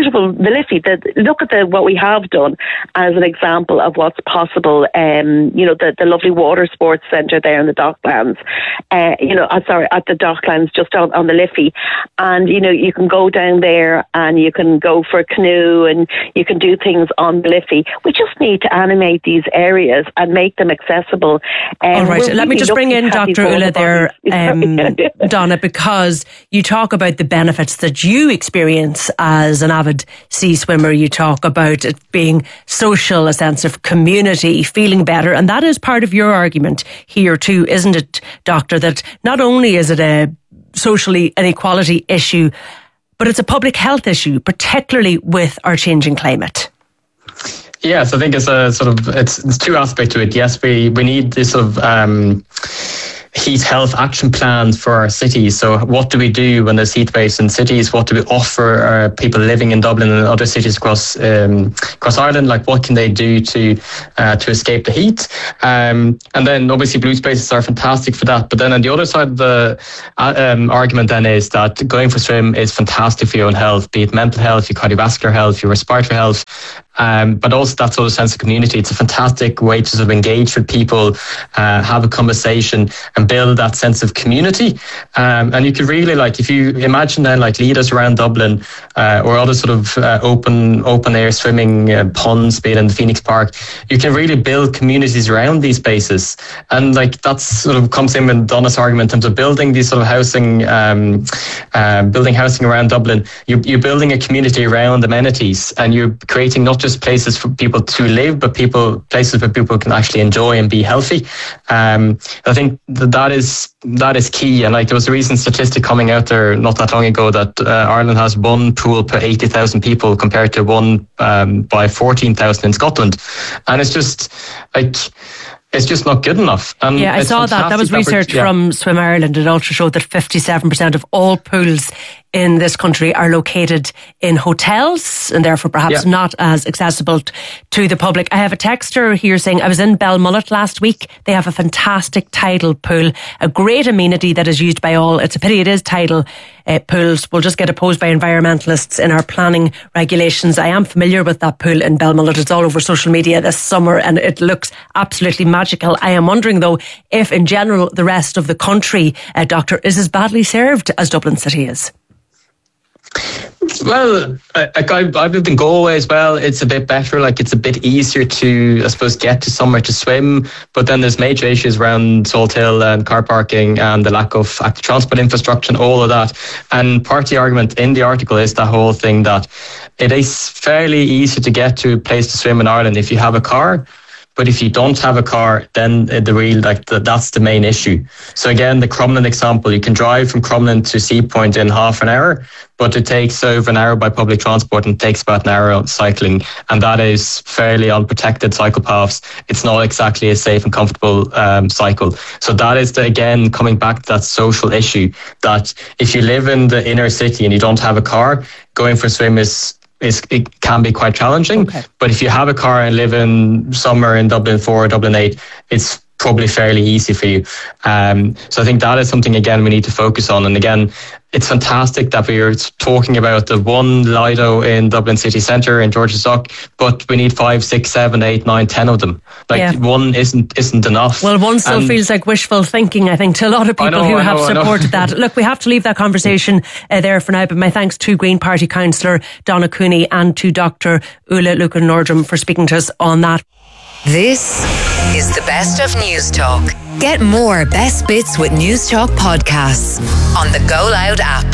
beautiful, the Liffey. The, look at the what we have done as an example of what's possible. Um, you know, the, the lovely water sports centre there in the Docklands. Uh, you know, uh, sorry, at the Docklands, just on, on the Liffey. And, you know, you can go down there and you can go for a canoe and you can do things on the Liffey. We just need to animate these areas and make them accessible. Um, All right, let really me just bring in Doctor Ulla there, um, Donna, because you talk about the benefits that you experience as an avid sea swimmer. You talk about it being social, a sense of community, feeling better, and that is part of your argument here too, isn't it, Doctor, that not only is it a socially inequality issue, but it's a public health issue, particularly with our changing climate. Yes, I think it's a sort of, it's, it's two aspects to it. Yes, we, we need this sort of um, heat health action plans for our cities. So what do we do when there's heat waves in cities? What do we offer our people living in Dublin and other cities across um, across Ireland? Like, what can they do to uh, to escape the heat? Um, and then obviously blue spaces are fantastic for that. But then on the other side of the uh, um, argument then is that going for a swim is fantastic for your own health, be it mental health, your cardiovascular health, your respiratory health. Um, but also that sort of sense of community. It's a fantastic way to sort of engage with people, uh, have a conversation and build that sense of community. Um, and you could really, like, if you imagine then like leaders around Dublin uh, or other sort of uh, open open air swimming uh, ponds, be it in the Phoenix Park, you can really build communities around these spaces. And like that's sort of comes in with Donna's argument in terms of building these sort of housing, um, uh, building housing around Dublin. You're, you're building a community around amenities and you're creating not just places for people to live, but people places where people can actually enjoy and be healthy. Um, I think that, that is that is key. And like there was a recent statistic coming out there not that long ago that uh, Ireland has one pool per eighty thousand people compared to one um, by fourteen thousand in Scotland, and it's just like. It's just not good enough. And yeah, I saw that. That was research yeah. from Swim Ireland. It also showed that fifty-seven percent of all pools in this country are located in hotels and therefore perhaps yeah. not as accessible t- to the public. I have a texter here saying, I was in Belmullet last week. They have a fantastic tidal pool, a great amenity that is used by all. It's a pity it is tidal uh, pools. We'll just get opposed by environmentalists in our planning regulations. I am familiar with that pool in Belmullet. It's all over social media this summer and it looks absolutely magical. I am wondering though if in general the rest of the country, uh, Doctor, is as badly served as Dublin City is. Well, I, I, I've lived in Galway as well. It's a bit better. Like it's a bit easier to, I suppose, get to somewhere to swim. But then there's major issues around Salt Hill and car parking and the lack of active transport infrastructure and all of that. And part of the argument in the article is that whole thing that it is fairly easy to get to a place to swim in Ireland if you have a car. But if you don't have a car, then the real like the, that's the main issue. So again, the Crumlin example, you can drive from Crumlin to Sea Point in half an hour, but it takes over an hour by public transport and takes about an hour cycling. And that is fairly unprotected cycle paths. It's not exactly a safe and comfortable um, cycle. So that is, the, again, coming back to that social issue that if you live in the inner city and you don't have a car, going for a swim is Is, it can be quite challenging. Okay. But if you have a car and live in somewhere in Dublin four or Dublin eight, it's probably fairly easy for you. Um, so I think that is something, again, we need to focus on. And again, it's fantastic that we're talking about the one Lido in Dublin city centre in George's Dock, but we need five, six, seven, eight, nine, ten of them. Like yeah. one isn't isn't enough. Well, one still and feels like wishful thinking, I think, to a lot of people know, who know, have supported that. Look, we have to leave that conversation uh, there for now, but my thanks to Green Party councillor Donna Cooney and to Doctor Ulla Lucan-Nordrum for speaking to us on that. This is the best of News Talk. Get more best bits with News Talk podcasts on the Go Loud app.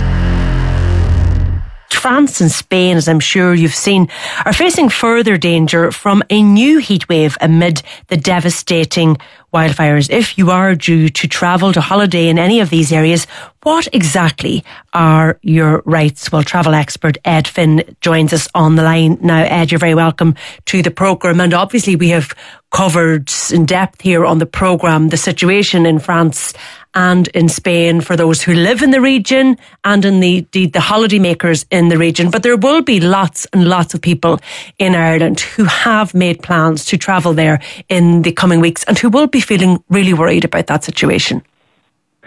France and Spain, as I'm sure you've seen, are facing further danger from a new heatwave amid the devastating wildfires. If you are due to travel to holiday in any of these areas, what exactly are your rights? Well, travel expert Ed Finn joins us on the line now. Ed, you're very welcome to the programme. And obviously we have covered in depth here on the programme the situation in France and in Spain for those who live in the region and indeed the, the holidaymakers in the region. But there will be lots and lots of people in Ireland who have made plans to travel there in the coming weeks and who will be feeling really worried about that situation.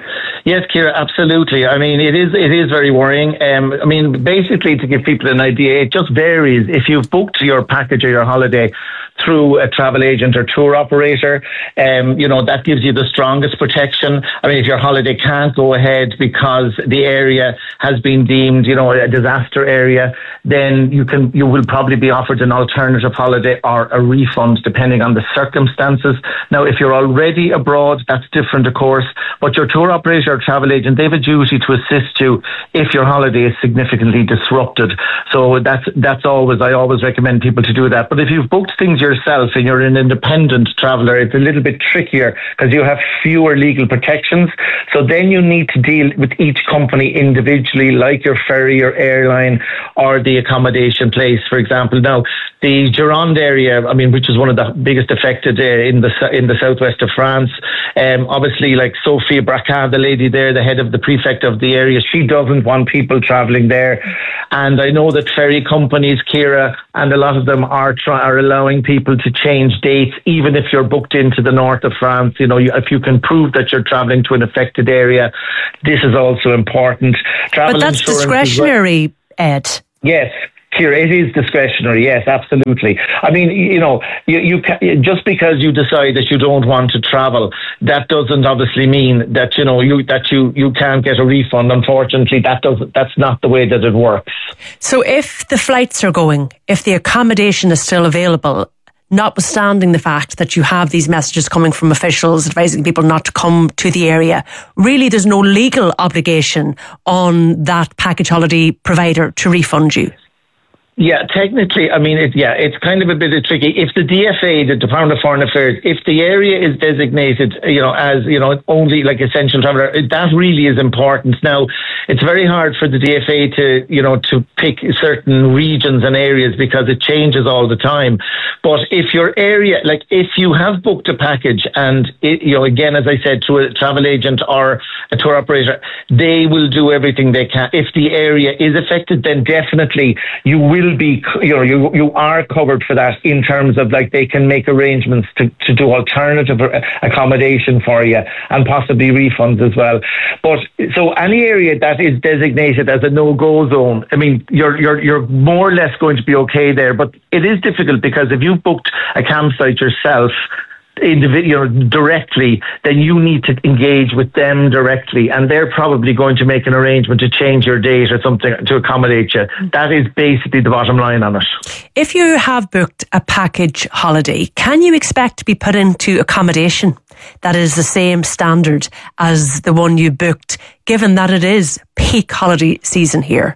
Yes, Ciara, absolutely. I mean, it is it is very worrying. Um, I mean, basically, to give people an idea, it just varies. If you've booked your package or your holiday through a travel agent or tour operator, um, you know, that gives you the strongest protection. I mean, if your holiday can't go ahead because the area has been deemed, you know, a disaster area, then you can you will probably be offered an alternative holiday or a refund depending on the circumstances. Now, if you're already abroad, that's different, of course, but your tour operator or travel agent, they have a duty to assist you if your holiday is significantly disrupted. So that's that's always, I always recommend people to do that. But if you've booked things yourself and you're an independent traveller, it's a little bit trickier because you have fewer legal protections. So then you need to deal with each company individually, like your ferry or airline or the accommodation place, for example. Now, the Gironde area, I mean, which is one of the biggest affected uh, in the in the southwest of France, um, obviously, like Sophie Braca, the lady there, the head of the prefect of the area, she doesn't want people travelling there. And I know that ferry companies, Ciara, and a lot of them are try- are allowing people to change dates, even if you're booked into the north of France. You know, you, if you can prove that you're travelling to an affected area, this is also important. Travel but that's discretionary, well. Ed. Yes. Ciara, it is discretionary, yes, absolutely. I mean, you know, you, you can, just because you decide that you don't want to travel, that doesn't obviously mean that, you know, you that you, you can't get a refund. Unfortunately, that doesn't that's not the way that it works. So if the flights are going, if the accommodation is still available, notwithstanding the fact that you have these messages coming from officials advising people not to come to the area, really there's no legal obligation on that package holiday provider to refund you. Yeah, technically, I mean, it, yeah, it's kind of a bit of tricky. If the D F A, the Department of Foreign Affairs, if the area is designated, you know, as, you know, only like essential traveller, that really is important. Now, it's very hard for the D F A to, you know, to pick certain regions and areas because it changes all the time. But if your area, like if you have booked a package and, it, you know, again, as I said, through a travel agent or a tour operator, they will do everything they can. If the area is affected, then definitely you will be, you know, you you are covered for that in terms of like they can make arrangements to, to do alternative accommodation for you and possibly refunds as well. But so any area that is designated as a no-go zone, I mean, you're you're you're more or less going to be okay there. But it is difficult because if you've booked a campsite yourself, individual directly, then you need to engage with them directly, and they're probably going to make an arrangement to change your date or something to accommodate you. That is basically the bottom line on it. If you have booked a package holiday, can you expect to be put into accommodation that is the same standard as the one you booked, given that it is peak holiday season here?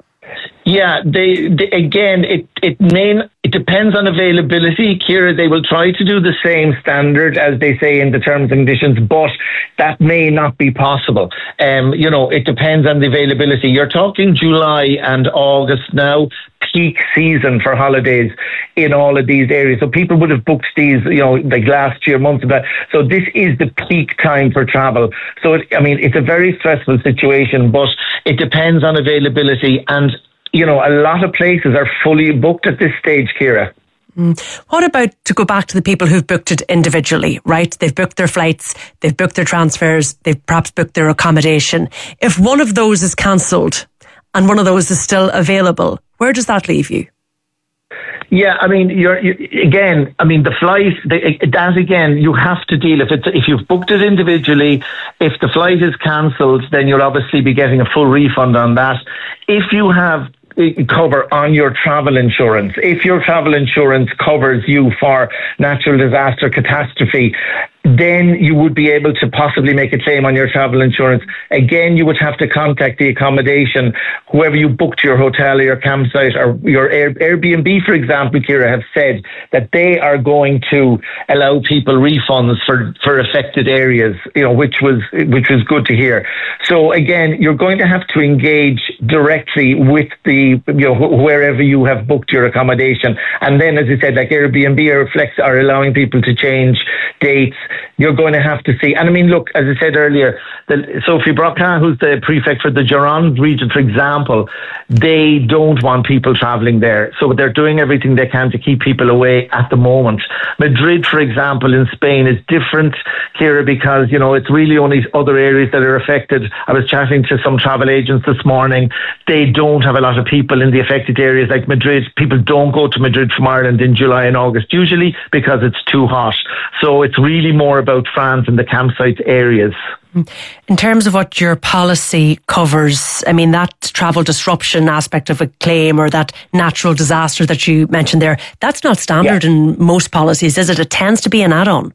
Yeah, they, they again, it it may it depends on availability, Ciara. They will try to do the same standard as they say in the terms and conditions, but that may not be possible. Um, you know, it depends on the availability. You're talking July and August now, peak season for holidays in all of these areas. So people would have booked these, you know, like last year, months of that. So this is the peak time for travel. So it, I mean, it's a very stressful situation, but it depends on availability. And you know, a lot of places are fully booked at this stage, Ciara. Mm. What about, to go back to the people who've booked it individually, right? They've booked their flights, they've booked their transfers, they've perhaps booked their accommodation. If one of those is cancelled and one of those is still available, where does that leave you? Yeah, I mean, you're, you again. I mean, the flight. The, that again, you have to deal. If it's if you've booked it individually, if the flight is cancelled, then you'll obviously be getting a full refund on that. If you have cover on your travel insurance, if your travel insurance covers you for natural disaster, catastrophe, then you would be able to possibly make a claim on your travel insurance. Again, you would have to contact the accommodation, whoever you booked your hotel or your campsite or your Air, Airbnb, for example, Ciara, have said that they are going to allow people refunds for, for affected areas, you know, which was which was good to hear. So again, you're going to have to engage directly with the, you know, wh- wherever you have booked your accommodation. And then, as I said, like Airbnb or Flex are allowing people to change dates. you're going to have to see. And I mean, look, as I said earlier, the, Sophie Broca, who's the prefect for the Gironde region, for example, they don't want people travelling there. So they're doing everything they can to keep people away at the moment. Madrid, for example, in Spain is different, Ciara, because, you know, it's really only other areas that are affected. I was chatting to some travel agents this morning. They don't have a lot of people in the affected areas like Madrid. People don't go to Madrid from Ireland in July and August, usually because it's too hot. So it's really more about France and the campsite areas. In terms of what your policy covers, I mean, that travel disruption aspect of a claim or that natural disaster that you mentioned there, that's not standard yeah. in most policies, is it? It tends to be an add-on.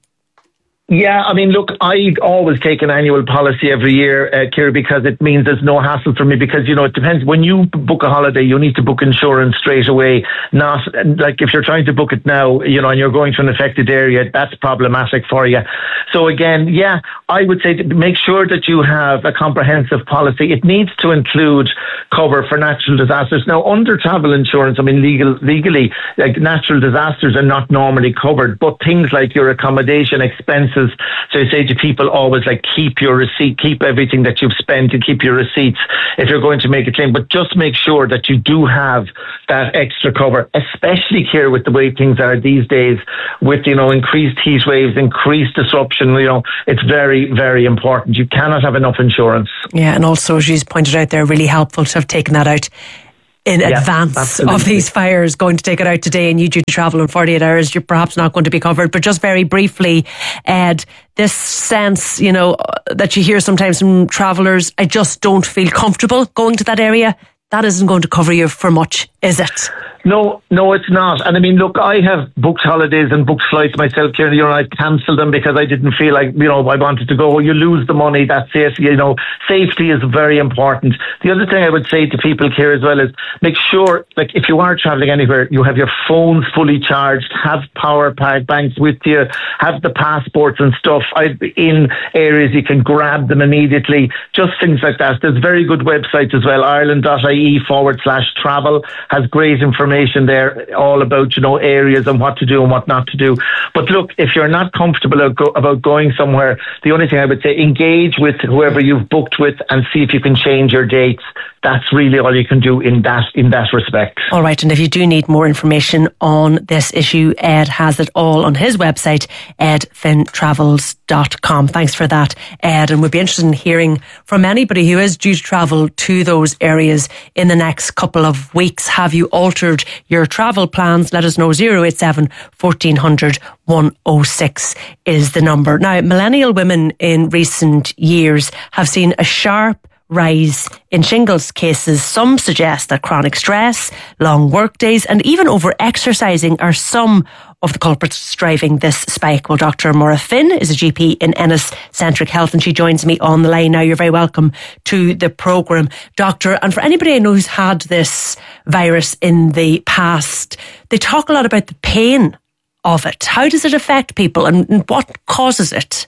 Yeah, I mean, look, I always take an annual policy every year, uh, Ciara, because it means there's no hassle for me because, you know, it depends. When you book a holiday, you need to book insurance straight away. Not like if you're trying to book it now, you know, and you're going to an affected area, that's problematic for you. So again, yeah, I would say to make sure that you have a comprehensive policy. It needs to include cover for natural disasters. Now, under travel insurance, I mean, legal, legally, like natural disasters are not normally covered, but things like your accommodation expenses. So I say to people always, like, keep your receipt, keep everything that you've spent and keep your receipts if you're going to make a claim. But just make sure that you do have that extra cover, especially here with the way things are these days with, you know, increased heat waves, increased disruption. You know, it's very, very important. You cannot have enough insurance. Yeah, and also, as you pointed out there, really helpful to have taken that out in yeah, advance absolutely. Of these fires, going to take it out today and you due to travel in forty-eight hours, you're perhaps not going to be covered. But just very briefly, Ed, this sense, you know, that you hear sometimes from travellers, I just don't feel comfortable going to that area, that isn't going to cover you for much, is it? No, no, it's not. And I mean, look, I have booked holidays and booked flights myself, Ciara. You know, I cancelled them because I didn't feel like, you know, I wanted to go. You lose the money, that's it. You know, safety is very important. The other thing I would say to people, Ciara, as well is make sure, like, if you are travelling anywhere, you have your phones fully charged, have power pack banks with you, have the passports and stuff in areas you can grab them immediately, just things like that. There's very good websites as well. Ireland.ie forward slash travel has great information there all about, you know, areas and what to do and what not to do. But look, if you're not comfortable about going somewhere, the only thing I would say, engage with whoever you've booked with and see if you can change your dates. That's really all you can do in that in that respect. All right, and if you do need more information on this issue, Ed has it all on his website, ed fin travels dot com. Thanks for that, Ed, and we'd be interested in hearing from anybody who is due to travel to those areas in the next couple of weeks. Have you altered your travel plans? Let us know. zero eight seven, fourteen hundred, one oh six is the number. Now, millennial women in recent years have seen a sharp rise in shingles cases. Some suggest that chronic stress, long work days and even over-exercising are some of the culprits driving this spike. Well, Doctor Maura Finn is a G P in Ennis Centric Health and she joins me on the line now. You're very welcome to the programme, Doctor. And for anybody I know who's had this virus in the past, they talk a lot about the pain of it. How does it affect people and what causes it?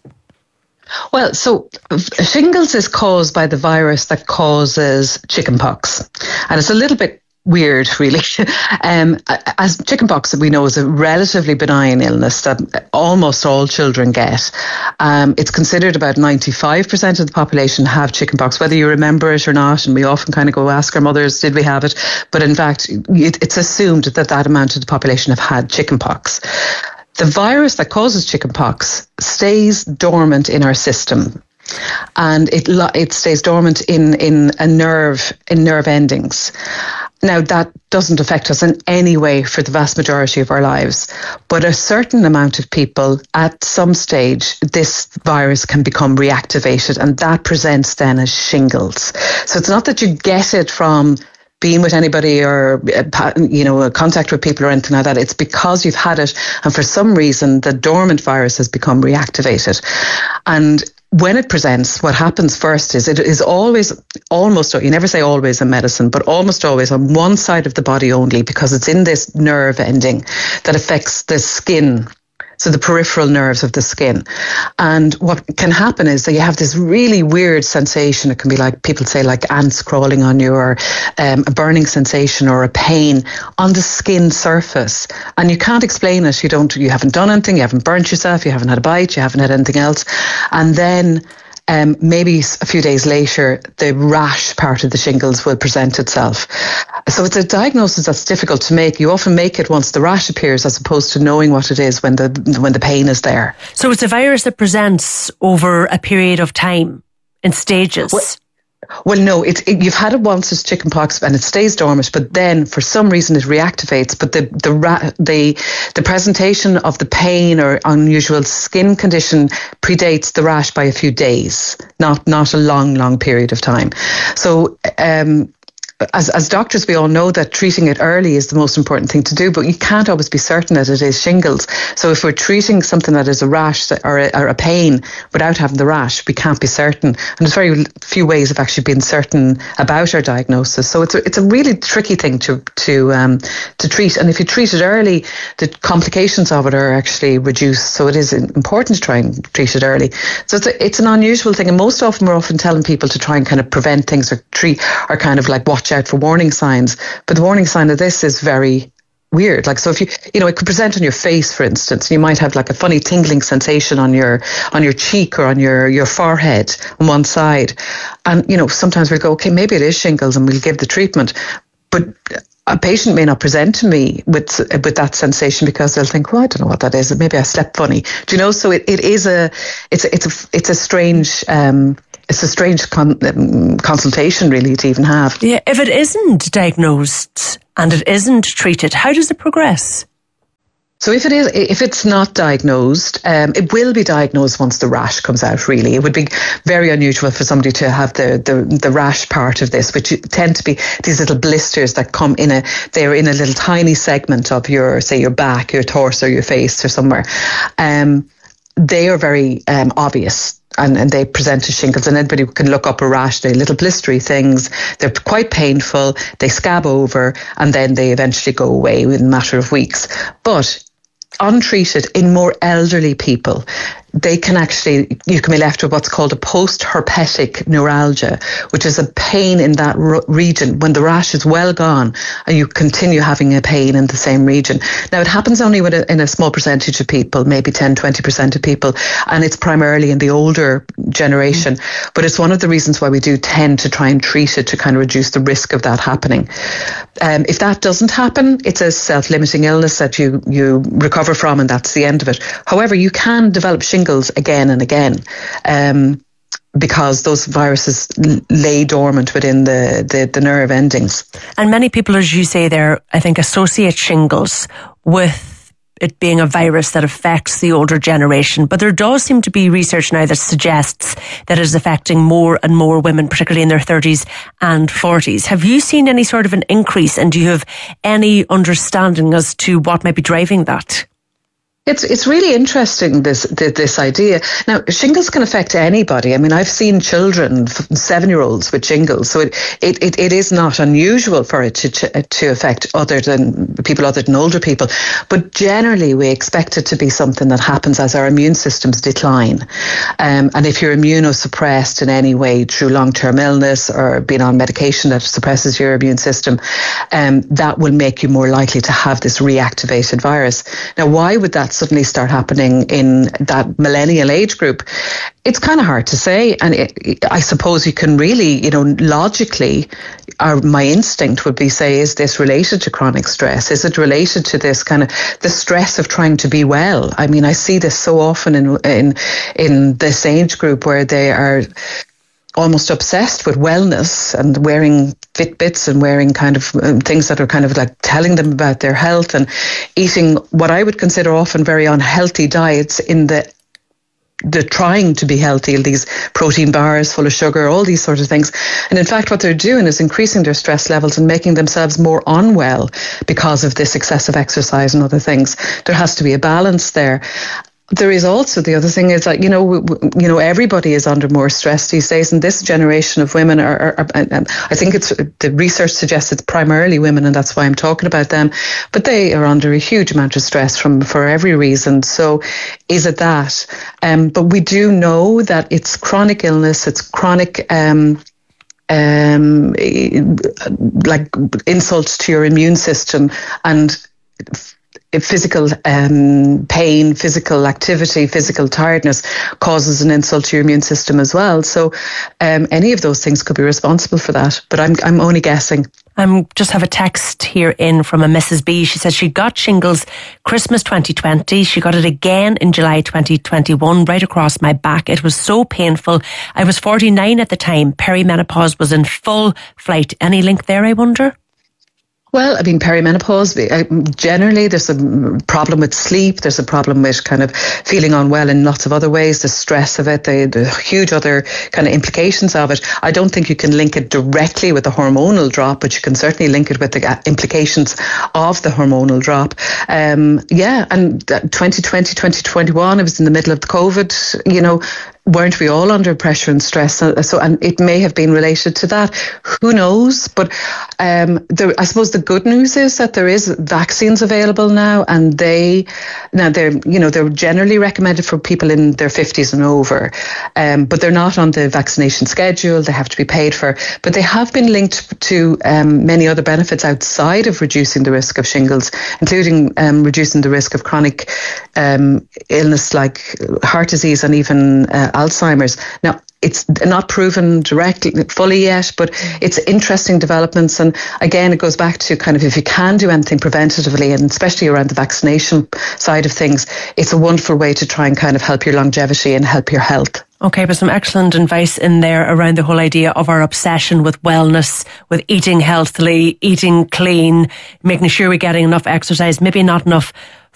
Well, so shingles is caused by the virus that causes chickenpox. And it's a little bit weird, really. Um, as chickenpox, we know, is a relatively benign illness that almost all children get. Um, it's considered about ninety-five percent of the population have chickenpox, whether you remember it or not. And we often kind of go ask our mothers, did we have it? But in fact, it, it's assumed that that amount of the population have had chickenpox. The virus that causes chickenpox stays dormant in our system, and it it stays dormant in in a nerve in nerve endings. Now, that doesn't affect us in any way for the vast majority of our lives, but a certain amount of people at some stage, this virus can become reactivated, and that presents then as shingles. So it's not that you get it from being with anybody or, you know, contact with people or anything like that. It's because you've had it and for some reason the dormant virus has become reactivated. And when it presents, what happens first is it is always, almost, you never say always in medicine, but almost always on one side of the body only, because it's in this nerve ending that affects the skin so the peripheral nerves of the skin. And what can happen is that you have this really weird sensation. It can be like, people say, like ants crawling on you, or um, a burning sensation or a pain on the skin surface. And you can't explain it. You don't, you haven't done anything, you haven't burnt yourself, you haven't had a bite, you haven't had anything else. And then Um, maybe a few days later, the rash part of the shingles will present itself. So it's a diagnosis that's difficult to make. You often make it once the rash appears, as opposed to knowing what it is when the when the pain is there. So it's a virus that presents over a period of time in stages. Well, Well, no, it's it, you've had it once as chickenpox and it stays dormant, but then for some reason it reactivates. But the the ra- the the presentation of the pain or unusual skin condition predates the rash by a few days, not not a long, long period of time. So, um, As, as doctors, we all know that treating it early is the most important thing to do, but you can't always be certain that it is shingles. So if we're treating something that is a rash or a, or a pain without having the rash, we can't be certain. And there's very few ways of actually being certain about our diagnosis. So it's a, it's a really tricky thing to to um, to treat. And if you treat it early, the complications of it are actually reduced. So it is important to try and treat it early. So it's a, it's an unusual thing. And most often we're often telling people to try and kind of prevent things or treat or kind of like watch out for warning signs. But the warning sign of this is very weird. Like, so if you, you know, it could present on your face, for instance, and you might have like a funny tingling sensation on your, on your cheek or on your, your forehead on one side. And, you know, sometimes we'll go, okay, maybe it is shingles and we'll give the treatment. But a patient may not present to me with with that sensation because they'll think, well, I don't know what that is. Maybe I slept funny. Do you know? So it, it is a, it's a, it's a, it's a strange, um, It's a strange con- um, consultation, really, to even have. Yeah, if it isn't diagnosed and it isn't treated, how does it progress? So if it is, if it's not diagnosed, um, it will be diagnosed once the rash comes out, really. It would be very unusual for somebody to have the, the, the rash part of this, which tend to be these little blisters that come in a, they're in a little tiny segment of your, say, your back, your torso, your face or somewhere. Um, they are very um, obvious. And, and they present as shingles, and anybody can look up a rash. They're little blistery things. They're quite painful. They scab over, and then they eventually go away within a matter of weeks. But untreated in more elderly people, they can actually, you can be left with what's called a post-herpetic neuralgia, which is a pain in that r- region when the rash is well gone and you continue having a pain in the same region. Now, it happens only with a, in a small percentage of people, maybe ten, twenty percent of people, and it's primarily in the older generation. Mm. But it's one of the reasons why we do tend to try and treat it to kind of reduce the risk of that happening. Um, if that doesn't happen, it's a self-limiting illness that you, you recover from, and that's the end of it. However, you can develop shingles again and again, um, because those viruses lay dormant within the, the, the nerve endings. And many people, as you say there, I think associate shingles with it being a virus that affects the older generation. But there does seem to be research now that suggests that it is affecting more and more women, particularly in their thirties and forties. Have you seen any sort of an increase, and do you have any understanding as to what might be driving that? It's it's really interesting, this this idea. Now, shingles can affect anybody. I mean, I've seen children, seven-year-olds with shingles, so it, it, it, it is not unusual for it to to affect other than people other than older people. But generally, we expect it to be something that happens as our immune systems decline. Um, and if you're immunosuppressed in any way through long-term illness or being on medication that suppresses your immune system, um, that will make you more likely to have this reactivated virus. Now, why would that suddenly start happening in that millennial age group? It's kind of hard to say, and it, I suppose you can really, you know, logically, our, my instinct would be say, is this related to chronic stress? Is it related to this kind of the stress of trying to be well? I mean, I see this so often in in in this age group where they are almost obsessed with wellness and wearing Fitbits and wearing kind of um, things that are kind of like telling them about their health, and eating what I would consider often very unhealthy diets in the the trying to be healthy, these protein bars full of sugar, all these sort of things. And in fact, what they're doing is increasing their stress levels and making themselves more unwell because of this excessive exercise and other things. There has to be a balance there. There is also the other thing is that, you know, w- w- you know, everybody is under more stress these days, and this generation of women are, are, are and, and I think it's, the research suggests it's primarily women, and that's why I'm talking about them, but they are under a huge amount of stress from, for every reason. So is it that? Um, but we do know that it's chronic illness, it's chronic, um, um, like insults to your immune system, and physical um, pain, physical activity, physical tiredness causes an insult to your immune system as well. So um, any of those things could be responsible for that. But I'm I'm only guessing. I just have a text here in from a Missus B. She says she got shingles Christmas twenty twenty. She got it again in July twenty twenty-one, right across my back. It was so painful. I was forty-nine at the time. Perimenopause was in full flight. Any link there, I wonder? Well, I mean, perimenopause, generally there's a problem with sleep, there's a problem with kind of feeling unwell in lots of other ways, the stress of it, the, the huge other kind of implications of it. I don't think you can link it directly with the hormonal drop, but you can certainly link it with the implications of the hormonal drop. Um, yeah, and twenty twenty, twenty twenty-one, it was in the middle of the COVID, you know, weren't we all under pressure and stress? So, so and it may have been related to that. Who knows? But um, there, I suppose the good news is that there is vaccines available now, and they now they're you know they're generally recommended for people in their fifties and over, um, but they're not on the vaccination schedule. They have to be paid for, but they have been linked to um, many other benefits outside of reducing the risk of shingles, including um, reducing the risk of chronic um, illness like heart disease and even uh, Alzheimer's. Now, it's not proven directly fully yet, but it's interesting developments. And again, it goes back to kind of if you can do anything preventatively, and especially around the vaccination side of things, it's a wonderful way to try and kind of help your longevity and help your health. Okay, but some excellent advice in there around the whole idea of our obsession with wellness, with eating healthily, eating clean, making sure we're getting enough exercise, maybe not enough